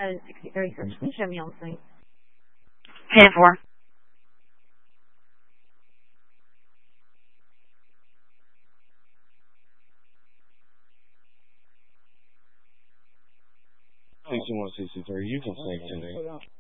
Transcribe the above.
63 search. Show me on screen. 10-4. You can say today.